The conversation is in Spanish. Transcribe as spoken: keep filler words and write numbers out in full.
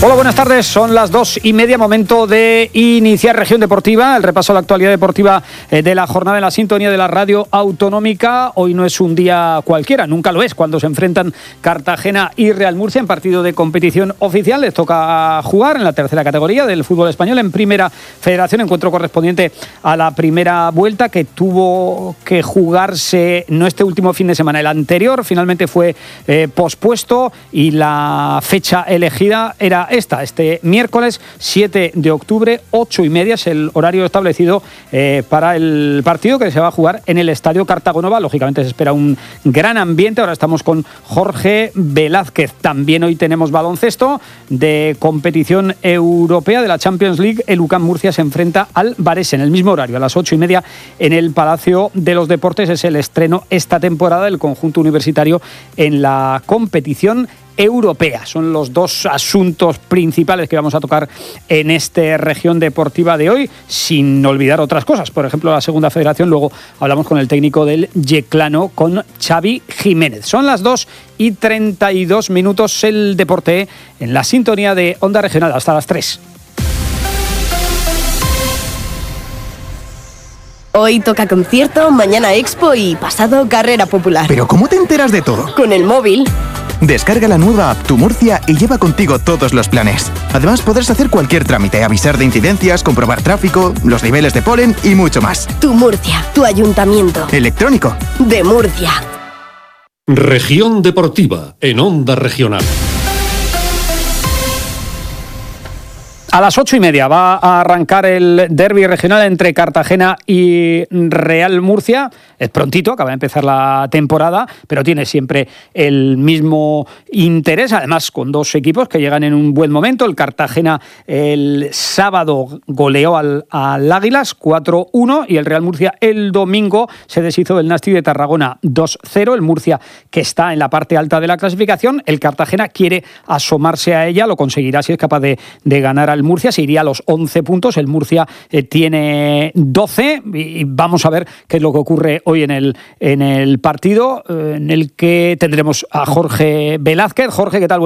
Hola, buenas tardes. Son las dos y media, momento de iniciar Región Deportiva, el repaso a la actualidad deportiva de la jornada en la sintonía de la radio autonómica. Hoy no es un día cualquiera, nunca lo es, cuando se enfrentan Cartagena y Real Murcia en partido de competición oficial. Les toca jugar en la tercera categoría del fútbol español, en Primera Federación, encuentro correspondiente a la primera vuelta que tuvo que jugarse no este último fin de semana, el anterior, finalmente fue eh, pospuesto y la fecha elegida era esta, este miércoles siete de octubre, ocho y media es el horario establecido eh, para el partido que se va a jugar en el Estadio Cartagonova. Lógicamente se espera un gran ambiente. Ahora estamos con Jorge Velázquez. También hoy tenemos baloncesto de competición europea de la Champions League. El U C A M Murcia se enfrenta al Varese en el mismo horario, a las ocho y media en el Palacio de los Deportes. Es el estreno esta temporada del conjunto universitario en la competición europea. Son los dos asuntos principales que vamos a tocar en esta región deportiva de hoy, sin olvidar otras cosas. Por ejemplo, la segunda federación. Luego hablamos con el técnico del Yeclano, con Xavi Jiménez. Son las dos y treinta y dos minutos. El deporte en la sintonía de Onda Regional hasta las tres. Hoy toca concierto, mañana expo y pasado carrera popular. ¿Pero cómo te enteras de todo? Con el móvil. Descarga la nueva app Tu Murcia y lleva contigo todos los planes. Además podrás hacer cualquier trámite, avisar de incidencias, comprobar tráfico, los niveles de polen y mucho más. Tu Murcia, tu ayuntamiento. Electrónico. De Murcia. Región Deportiva en Onda Regional. A las ocho y media va a arrancar el derbi regional entre Cartagena y Real Murcia. Es prontito, acaba de empezar la temporada, pero tiene siempre el mismo interés. Además, con dos equipos que llegan en un buen momento. El Cartagena el sábado goleó al, al Águilas cuatro uno y el Real Murcia el domingo se deshizo del Nasti de Tarragona dos cero. El Murcia, que está en la parte alta de la clasificación, el Cartagena quiere asomarse a ella, lo conseguirá si es capaz de, de ganar al Murcia, se iría a los once puntos. El Murcia eh, tiene doce y vamos a ver qué es lo que ocurre hoy en el, en el partido, eh, en el que tendremos a Jorge Velázquez. Jorge, ¿qué tal?